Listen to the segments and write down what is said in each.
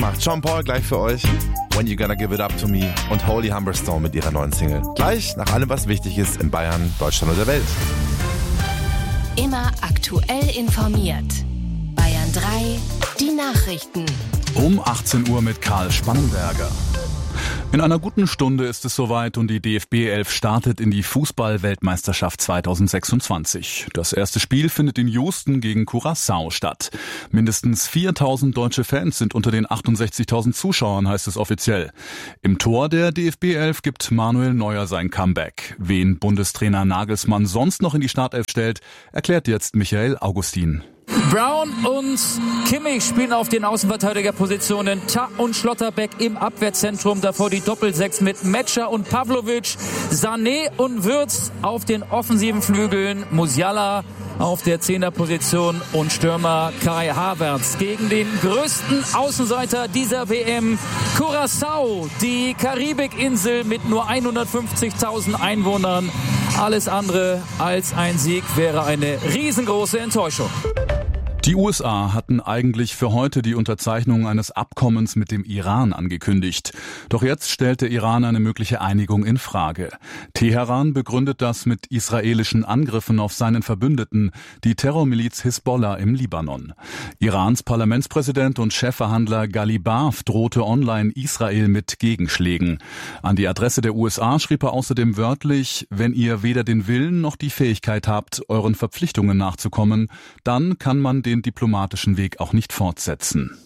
gemacht. Sean Paul gleich für euch. When You Gonna Give It Up To Me und Holy Humberstone mit ihrer neuen Single. Gleich nach allem, was wichtig ist in Bayern, Deutschland und der Welt. Immer aktuell informiert. Bayern 3, die Nachrichten. Um 18 Uhr mit Karl Spannenberger. In einer guten Stunde ist es soweit und die DFB 11 startet in die Fußball-Weltmeisterschaft 2026. Das erste Spiel findet in Houston gegen Curaçao statt. Mindestens 4.000 deutsche Fans sind unter den 68.000 Zuschauern, heißt es offiziell. Im Tor der DFB 11 gibt Manuel Neuer sein Comeback. Wen Bundestrainer Nagelsmann sonst noch in die Startelf stellt, erklärt jetzt Michael Augustin. Brown und Kimmich spielen auf den Außenverteidigerpositionen. Ta und Schlotterbeck im Abwehrzentrum. Davor die Doppelsechs mit Metscher und Pavlovic. Sané und Wirtz auf den offensiven Flügeln. Musiala auf der Zehnerposition und Stürmer Kai Havertz gegen den größten Außenseiter dieser WM, Curaçao, die Karibikinsel mit nur 150.000 Einwohnern. Alles andere als ein Sieg wäre eine riesengroße Enttäuschung. Die USA hatten eigentlich für heute die Unterzeichnung eines Abkommens mit dem Iran angekündigt. Doch jetzt stellt der Iran eine mögliche Einigung in Frage. Teheran begründet das mit israelischen Angriffen auf seinen Verbündeten, die Terrormiliz Hisbollah im Libanon. Irans Parlamentspräsident und Chefverhandler Ghalibaf drohte online Israel mit Gegenschlägen. An die Adresse der USA schrieb er außerdem wörtlich: Wenn ihr weder den Willen noch die Fähigkeit habt, euren Verpflichtungen nachzukommen, dann kann man den diplomatischen Weg auch nicht fortsetzen.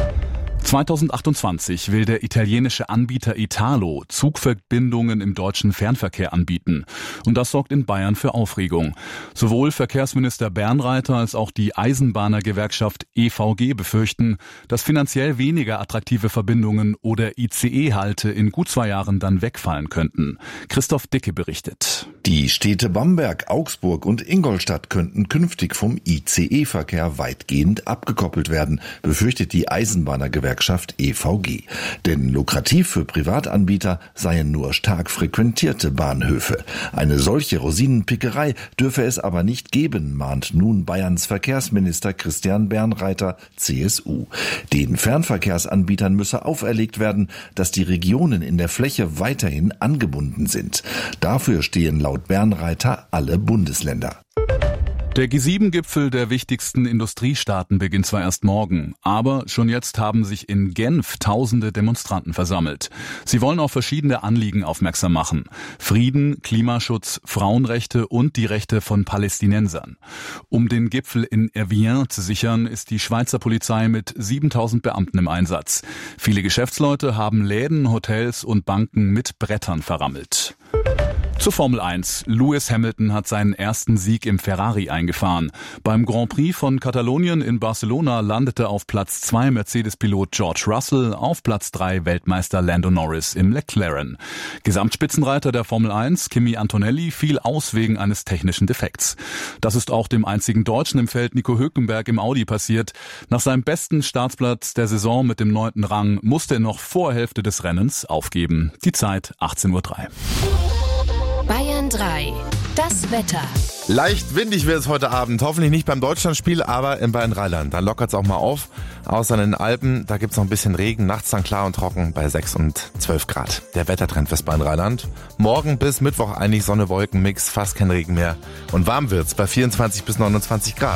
2028 will der italienische Anbieter Italo Zugverbindungen im deutschen Fernverkehr anbieten. Und das sorgt in Bayern für Aufregung. Sowohl Verkehrsminister Bernreiter als auch die Eisenbahnergewerkschaft EVG befürchten, dass finanziell weniger attraktive Verbindungen oder ICE-Halte in gut 2 Jahren dann wegfallen könnten. Christoph Dicke berichtet. Die Städte Bamberg, Augsburg und Ingolstadt könnten künftig vom ICE-Verkehr weitgehend abgekoppelt werden, befürchtet die Eisenbahnergewerkschaft EVG. Denn lukrativ für Privatanbieter seien nur stark frequentierte Bahnhöfe. Eine solche Rosinenpickerei dürfe es aber nicht geben, mahnt nun Bayerns Verkehrsminister Christian Bernreiter, CSU. Den Fernverkehrsanbietern müsse auferlegt werden, dass die Regionen in der Fläche weiterhin angebunden sind. Dafür stehen laut Bernreiter alle Bundesländer. Der G7-Gipfel der wichtigsten Industriestaaten beginnt zwar erst morgen, aber schon jetzt haben sich in Genf tausende Demonstranten versammelt. Sie wollen auf verschiedene Anliegen aufmerksam machen: Frieden, Klimaschutz, Frauenrechte und die Rechte von Palästinensern. Um den Gipfel in Evian zu sichern, ist die Schweizer Polizei mit 7.000 Beamten im Einsatz. Viele Geschäftsleute haben Läden, Hotels und Banken mit Brettern verrammelt. Zur Formel 1. Lewis Hamilton hat seinen ersten Sieg im Ferrari eingefahren. Beim Grand Prix von Katalonien in Barcelona landete auf Platz 2 Mercedes-Pilot George Russell, auf Platz 3 Weltmeister Lando Norris im McLaren. Gesamtspitzenreiter der Formel 1, Kimi Antonelli, fiel aus wegen eines technischen Defekts. Das ist auch dem einzigen Deutschen im Feld, Nico Hülkenberg, im Audi passiert. Nach seinem besten Startplatz der Saison mit dem 9. Rang musste er noch vor Hälfte des Rennens aufgeben. Die Zeit 18:03 Uhr. Bayern 3, das Wetter. Leicht windig wird es heute Abend. Hoffentlich nicht beim Deutschlandspiel, aber in Bayern-Rheinland. Da lockert es auch mal auf. Außer in den Alpen, da gibt's noch ein bisschen Regen. Nachts dann klar und trocken bei 6 und 12 Grad. Der Wettertrend fürs Bayern-Rheinland. Morgen bis Mittwoch eigentlich Sonne-Wolken-Mix, fast kein Regen mehr. Und warm wird's bei 24 bis 29 Grad.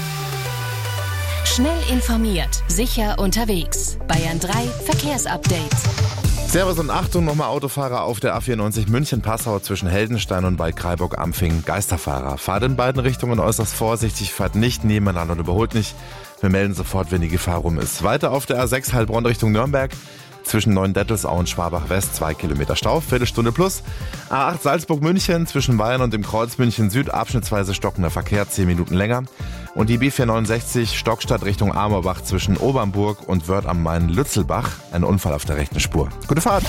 Schnell informiert, sicher unterwegs. Bayern 3 Verkehrsupdate. Servus und Achtung, nochmal Autofahrer auf der A94 München-Passau zwischen Heldenstein und Waldkraiburg-Ampfing. Geisterfahrer. Fahrt in beiden Richtungen äußerst vorsichtig, fahrt nicht nebeneinander und überholt nicht. Wir melden sofort, wenn die Gefahr rum ist. Weiter auf der A6 Heilbronn Richtung Nürnberg. Zwischen Neuendettelsau und Schwabach West 2 Kilometer Stau, Viertelstunde plus. A8 Salzburg-München zwischen Bayern und dem Kreuz München Süd, abschnittsweise stockender Verkehr, 10 Minuten länger. Und die B469 Stockstadt Richtung Amerbach zwischen Obernburg und Wörth am Main-Lützelbach. Ein Unfall auf der rechten Spur. Gute Fahrt!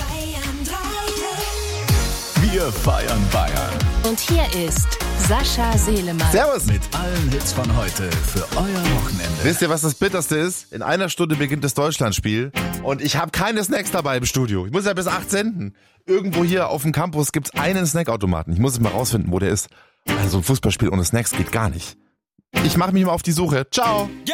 Wir feiern Bayern. Und hier ist Sascha Selemann. Servus! Mit allen Hits von heute für euer Wochenende. Wisst ihr, was das Bitterste ist? In einer Stunde beginnt das Deutschlandspiel und ich habe keine Snacks dabei im Studio. Ich muss ja bis 8 senden. Irgendwo hier auf dem Campus gibt's einen Snackautomaten. Ich muss es mal rausfinden, wo der ist. Also ein Fußballspiel ohne Snacks geht gar nicht. Ich mache mich mal auf die Suche. Ciao!